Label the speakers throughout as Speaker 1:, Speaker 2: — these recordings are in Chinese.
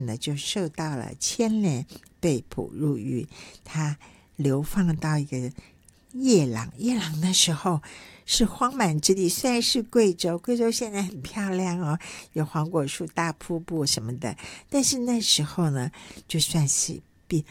Speaker 1: 呢就受到了牵连，被捕入狱。他流放到一个夜郎的时候是荒蛮之地，虽然是贵州现在很漂亮哦，有黄果树、大瀑布什么的，但是那时候呢，就算是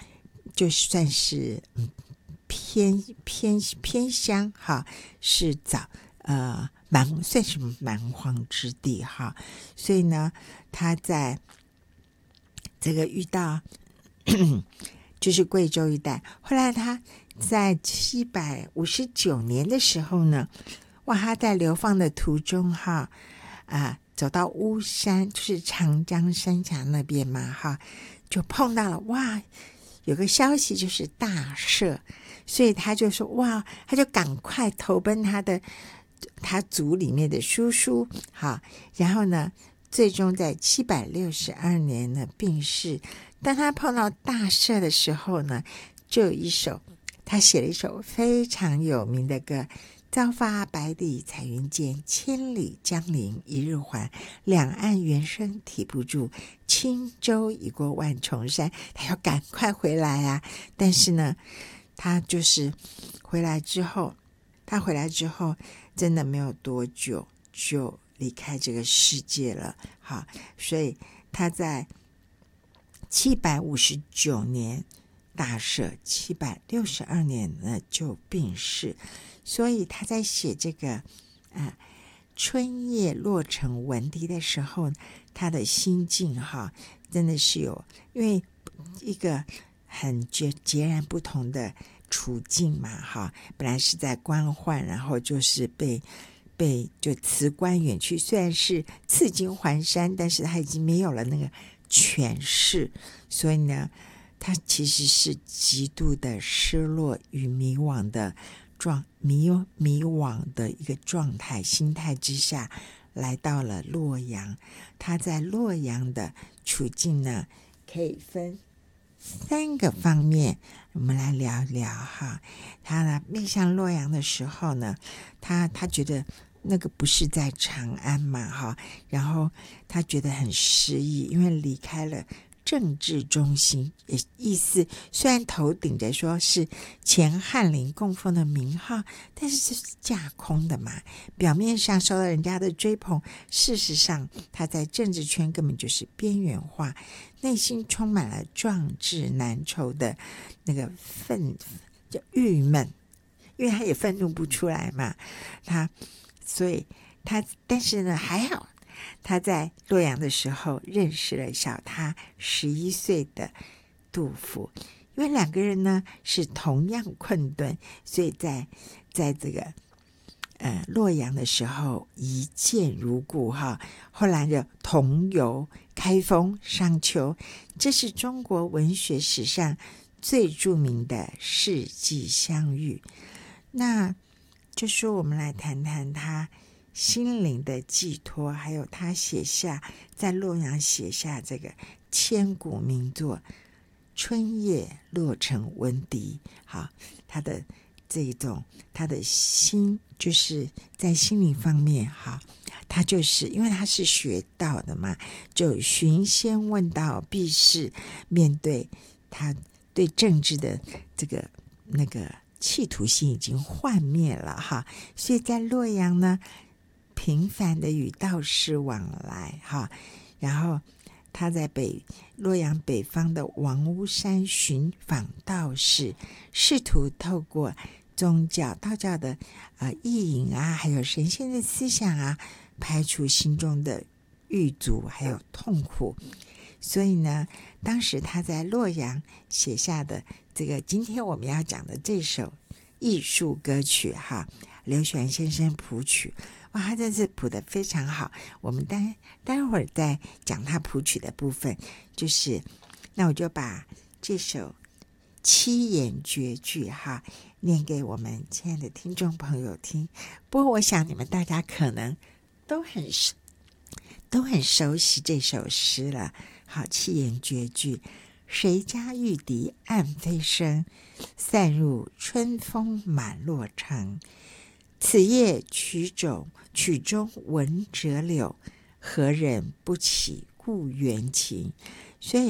Speaker 1: 偏乡哈，是算是蛮荒之地哈，所以呢，他在这个遇到就是贵州一带，后来他在759年的时候呢，哇，他在流放的途中哈走到巫山，就是长江三峡那边嘛哈，就碰到了哇，有个消息就是大赦，所以他就说哇，他就赶快投奔他族里面的叔叔哈，然后呢，最终在762年呢病逝。当他碰到大赦的时候呢，就有他写了一首非常有名的歌：朝发百里彩云间，千里江陵一日还。两岸猿声啼不住，轻舟已过万重山。他要赶快回来啊！但是呢，他就是回来之后真的没有多久就离开这个世界了。好，所以他在759年大赦，762年呢就病逝。所以他在写这个春夜洛城闻笛的时候，他的心境哈，真的是因为一个很截然不同的处境嘛哈，本来是在官宦，然后就是被就辞官远去，虽然是赐金还山，但是他已经没有了那个权势，所以呢，他其实是极度的失落与迷惘的一个状态心态之下，来到了洛阳。他在洛阳的处境呢，可以分3个方面，我们来聊聊哈。他呢面向洛阳的时候呢，他觉得那个不是在长安嘛哈，然后他觉得很失意，因为离开了政治中心，也意思虽然头顶着说是前翰林供奉的名号，但是这是架空的嘛，表面上受到人家的追捧，事实上他在政治圈根本就是边缘化，内心充满了壮志难酬的那个就郁闷，因为他也愤怒不出来嘛，但是呢还好，他在洛阳的时候认识了小他11岁的杜甫，因为2个人呢是同样困顿，所以在这个洛阳的时候一见如故哈。后来就同游开封、商丘，这是中国文学史上最著名的世纪相遇。那就说我们来谈谈他心灵的寄托，还有他在洛阳写下这个千古名作春夜洛城闻笛。好，他的心就是在心理方面哈，他就是因为他是学道的嘛，就寻仙问道避世，面对他对政治的那个企图心已经幻灭了哈，所以在洛阳呢频繁的与道士往来哈，然后他在洛阳北方的王屋山寻访道士，试图透过道教的意淫啊，还有神仙的思想啊，排除心中的郁阻还有痛苦。所以呢，当时他在洛阳写下的这个今天我们要讲的这首艺术歌曲哈，刘玄先生谱曲，哇，他真是谱得非常好。我们待会儿再讲他谱曲的部分，那我就把这首七言绝句哈念给我们亲爱的听众朋友听。不过我想你们大家可能都很熟悉这首诗了。好，七言绝句：谁家玉笛暗飞声，散入春风满洛城。此夜曲中闻折柳，何人不起故园情？ 所以